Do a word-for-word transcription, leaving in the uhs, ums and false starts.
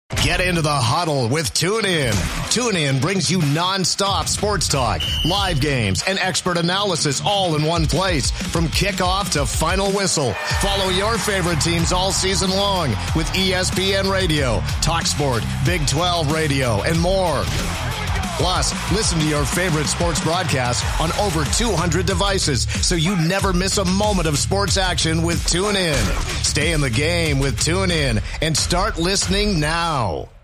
Get into the huddle with TuneIn. TuneIn brings you nonstop sports talk, live games, and expert analysis all in one place. From kickoff to final whistle, follow your favorite teams all season long with E S P N Radio, TalkSport, Big twelve Radio, and more. Plus, listen to your favorite sports broadcasts on over two hundred devices so you never miss a moment of sports action with TuneIn. Stay in the game with TuneIn and start listening now.